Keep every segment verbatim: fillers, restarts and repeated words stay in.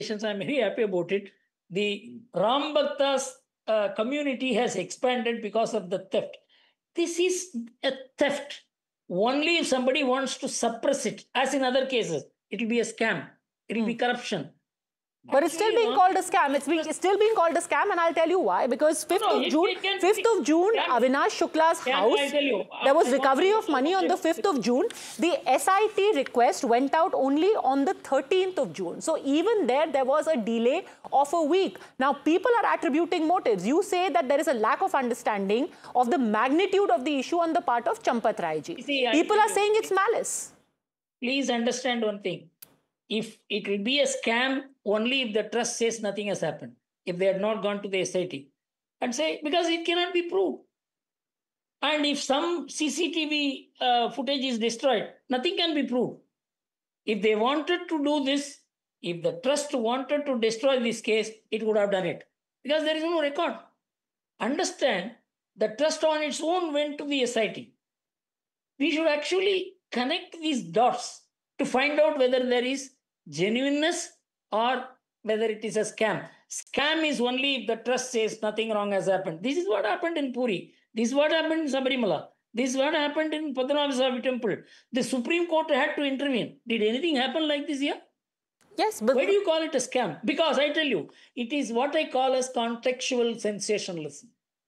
I'm very happy about it. The Ram Bhaktas uh, community has expanded because of the theft. This is a theft. Only if somebody wants to suppress it, as in other cases, it will be a scam. It will be corruption. But it's still being called a scam. It's, being, it's still being called a scam, and I'll tell you why. Because fifth no, of it- June, it can- fifth of June, Can- Avinash Shukla's Can I house, tell you? there was I want recovery to- of money on the fifth of June. The S I T request went out only on the thirteenth of June. So even there, there was a delay of a week. Now, people are attributing motives. You say that there is a lack of understanding of the magnitude of the issue on the part of Champat Rai ji. See, I People tell are you- saying it's malice. Please understand one thing. If it will be a scam only if the trust says nothing has happened, if they had not gone to the S I T and say, because it cannot be proved. And if some C C T V uh, footage is destroyed, nothing can be proved. If they wanted to do this, if the trust wanted to destroy this case, it would have done it because there is no record. Understand, the trust on its own went to the S I T. We should actually connect these dots to find out whether there is genuineness or whether it is a scam. Scam is only if the trust says nothing wrong has happened. This is what happened in Puri. This is what happened in Sabarimala. This is what happened in Padmanabha Temple. The Supreme Court had to intervene. Did anything happen like this here? Yes, but Why do you call it a scam? Because I tell you, it is what I call as contextual sensationalism.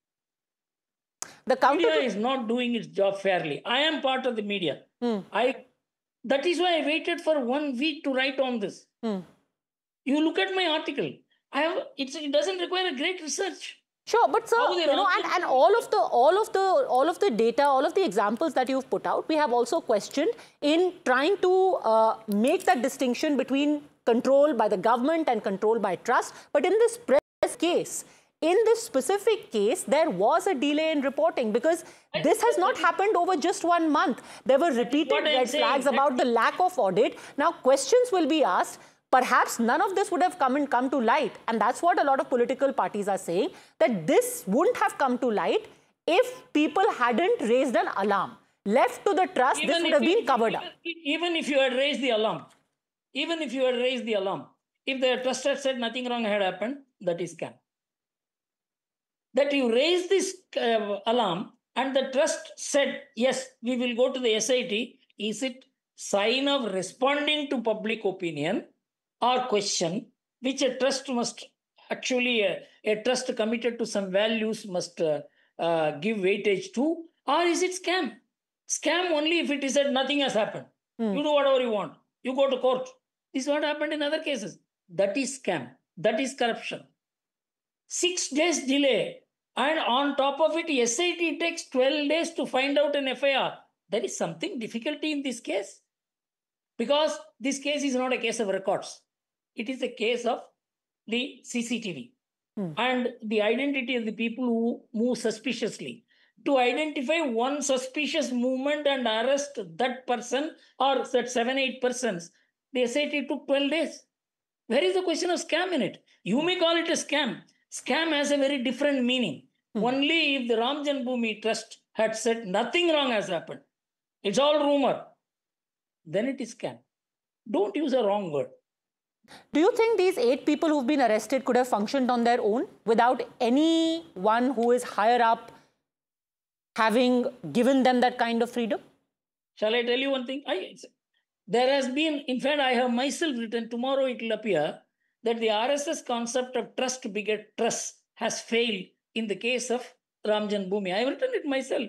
the counter Media to is not doing its job fairly. I am part of the media. Hmm. I that is why I waited for one week to write on this. Hmm. You look at my article. I have it's, it doesn't require a great research. Sure, but sir, How they you know, wrong and, thing? and all of the all of the all of the data, all of the examples that you've put out, we have also questioned in trying to uh, make that distinction between control by the government and control by trust. But in this press case, in this specific case, there was a delay in reporting because this has not happened over just one month. There were repeated what I'm red saying. flags about the lack of audit. Now, questions will be asked. Perhaps none of this would have come and come to light. And that's what a lot of political parties are saying, that this wouldn't have come to light if people hadn't raised an alarm. Left to the trust, this would if have you- been covered up. even, even if you had raised the alarm, even if you had raised the alarm, if the trust had said nothing wrong had happened, that is scam. That you raised this uh, alarm and the trust said, yes, we will go to the S I T, is it sign of responding to public opinion or question, which a trust must actually, uh, a trust committed to some values must uh, uh, give weightage to, or is it scam? Scam only if it is said nothing has happened. Hmm. You do whatever you want. You go to court. This is what happened in other cases. That is scam. That is corruption. Six days delay. And on top of it, S I T takes twelve days to find out an F I R. There is something difficulty in this case. Because this case is not a case of records. It is a case of the C C T V. Hmm. And the identity of the people who move suspiciously. To identify one suspicious movement and arrest that person or that seven, eight persons, the S I T took twelve days. Where is the question of scam in it? You may call it a scam. Scam has a very different meaning. Hmm. Only if the Ram Janmabhoomi Trust had said nothing wrong has happened, it's all rumor, then it is scam. Don't use a wrong word. Do you think these eight people who've been arrested could have functioned on their own without anyone who is higher up having given them that kind of freedom? Shall I tell you one thing? I, there has been, in fact, I have myself written, tomorrow it will appear, that the R S S concept of trust beget trust has failed in the case of Ram Janmabhoomi. I have written it myself.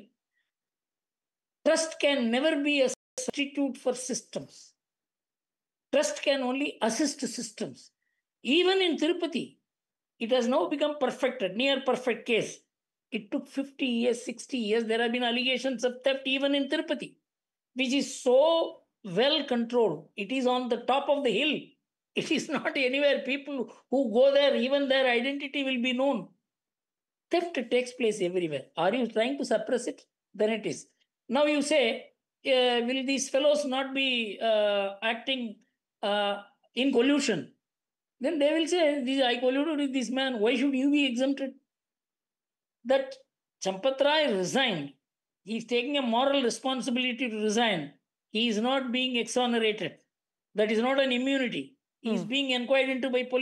Trust can never be a substitute for systems. Trust can only assist systems. Even in Tirupati, it has now become perfected, near perfect case. It took fifty years, sixty years. There have been allegations of theft even in Tirupati, which is so well controlled. It is on the top of the hill. It is not anywhere. People who go there, even their identity will be known. Theft takes place everywhere. Are you trying to suppress it? Then it is. Now you say, uh, will these fellows not be uh, acting uh, in collusion? Then they will say, I colluded with this man. Why should you be exempted? That Champat Rai resigned. He is taking a moral responsibility to resign. He is not being exonerated. That is not an immunity. He's being inquired into by police.